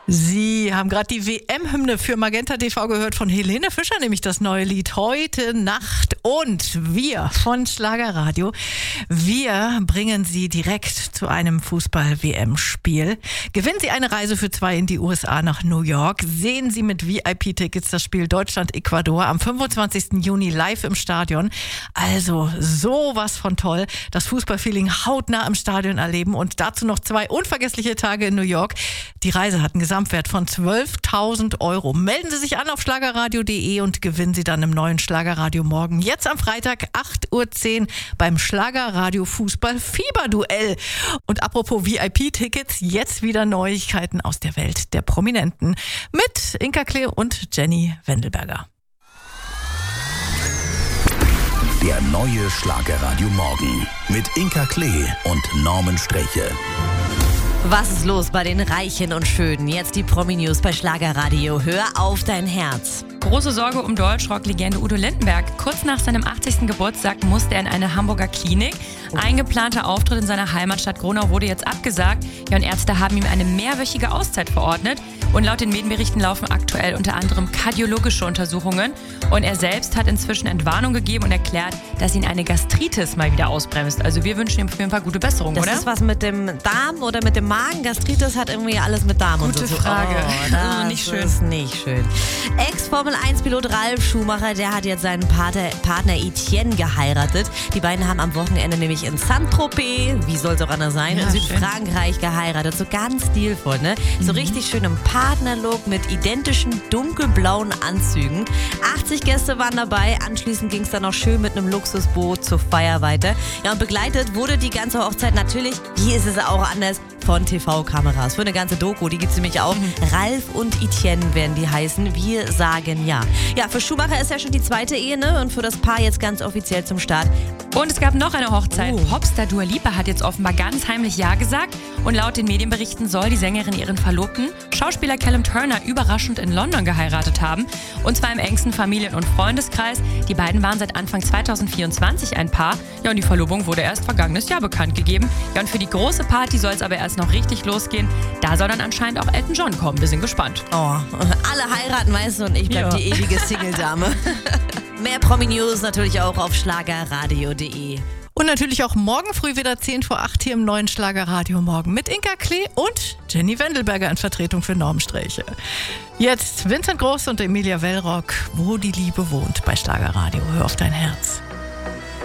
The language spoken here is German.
Sie haben gerade die WM-Hymne für Magenta TV gehört von Helene Fischer, nämlich das neue Lied Heute Nacht. Und wir von Schlagerradio, wir bringen Sie direkt zu einem Fußball-WM-Spiel. Gewinnen Sie eine Reise für 2 in die USA nach New York. Sehen Sie mit VIP-Tickets das Spiel Deutschland-Ecuador am 25. Juni live im Stadion. Also sowas von toll. Das Fußballfeeling hautnah im Stadion erleben und dazu noch 2 unvergessliche Tage in New York. Die Reise hat einen Gesamtwert von 12.000 €. Melden Sie sich an auf schlagerradio.de und gewinnen Sie dann im neuen Schlagerradio morgen. Jetzt am Freitag 8:10 Uhr beim Schlagerradio Fußball Fieberduell. Und apropos VIP-Tickets, jetzt wieder Neuigkeiten aus der Welt der Prominenten mit Inka Klee und Jenny Wendelberger. Der neue Schlagerradio Morgen mit Inka Klee und Norman Sträche. Was ist los bei den Reichen und Schönen? Jetzt die Promi-News bei Schlagerradio. Hör auf dein Herz. Große Sorge um Deutschrock-Legende Udo Lindenberg. Kurz nach seinem 80. Geburtstag musste er in eine Hamburger Klinik. Ein geplanter Auftritt in seiner Heimatstadt Gronau wurde jetzt abgesagt. Ja, und Ärzte haben ihm eine mehrwöchige Auszeit verordnet. Und laut den Medienberichten laufen aktuell unter anderem kardiologische Untersuchungen. Und er selbst hat inzwischen Entwarnung gegeben und erklärt, dass ihn eine Gastritis mal wieder ausbremst. Also wir wünschen ihm auf jeden Fall gute Besserung, das oder? Das ist was mit dem Darm oder mit dem Magen? Gastritis hat irgendwie alles mit Darm und so. Gute Frage. Das nicht schön. Ist nicht schön. Ex-Formel-1-Pilot Ralf Schumacher, der hat jetzt seinen Partner Etienne geheiratet. Die beiden haben am Wochenende nämlich in Saint-Tropez, wie soll es auch anders sein, in Südfrankreich geheiratet. So ganz stilvoll, ne? So richtig schön im Partnerlook mit identischen dunkelblauen Anzügen. 80 Gäste waren dabei. Anschließend ging es dann noch schön mit einem Luxusboot zur Feier weiter. Ja, und begleitet wurde die ganze Hochzeit natürlich, wie ist es auch anders, von TV-Kameras. Für eine ganze Doku, die gibt es nämlich auch. Ralf und Etienne werden die heißen. Wir sagen ja. Ja, für Schumacher ist ja schon die 2. Ehe, ne? Und für das Paar jetzt ganz offiziell zum Start. Und es gab noch eine Hochzeit. Popstar Dua Lipa hat jetzt offenbar ganz heimlich Ja gesagt. Und laut den Medienberichten soll die Sängerin ihren Verlobten, Schauspieler Callum Turner, überraschend in London geheiratet haben. Und zwar im engsten Familien- und Freundeskreis. Die beiden waren seit Anfang 2024 ein Paar. Ja, und die Verlobung wurde erst vergangenes Jahr bekannt gegeben. Ja, und für die große Party soll es aber erst noch richtig losgehen. Da soll dann anscheinend auch Elton John kommen. Wir sind gespannt. Oh, alle heiraten, weißt du, und ich bleib die ewige Single-Dame. Mehr Promi-News natürlich auch auf schlagerradio.de. Und natürlich auch morgen früh wieder 7:50 hier im neuen Schlagerradio Morgen mit Inka Klee und Jenny Wendelberger in Vertretung für Norm Sträche. Jetzt Vincent Groß und Emilia Wellrock, Wo die Liebe wohnt bei Schlagerradio. Hör auf dein Herz.